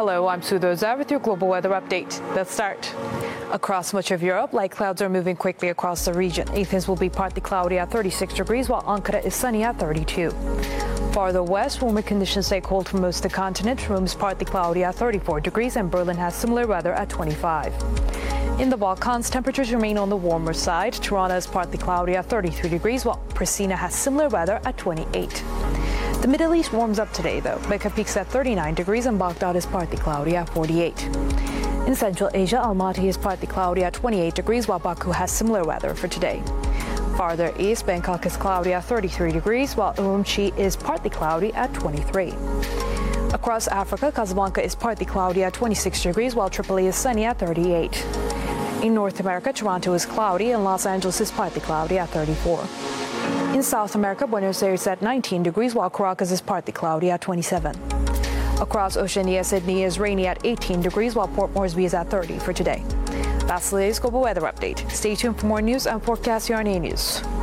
Hello, I'm Sudhoza with your global weather update. Let's start. Across much of Europe, light clouds are moving quickly across the region. Athens will be partly cloudy at 36 degrees, while Ankara is sunny at 32. Farther west, warmer conditions stay cold for most of the continent. Rome is partly cloudy at 34 degrees, and Berlin has similar weather at 25. In the Balkans, temperatures remain on the warmer side. Tirana is partly cloudy at 33 degrees, while Pristina has similar weather at 28. The Middle East warms up today, though. Mecca peaks at 39 degrees, and Baghdad is partly cloudy at 48. In Central Asia, Almaty is partly cloudy at 28 degrees, while Baku has similar weather for today. Farther east, Bangkok is cloudy at 33 degrees, while Urumqi is partly cloudy at 23. Across Africa, Casablanca is partly cloudy at 26 degrees, while Tripoli is sunny at 38. In North America, Toronto is cloudy, and Los Angeles is partly cloudy at 34. In South America, Buenos Aires at 19 degrees, while Caracas is partly cloudy at 27. Across Oceania, Sydney is rainy at 18 degrees, while Port Moresby is at 30 for today. That's today's global weather update. Stay tuned for more news and forecasts here on A News.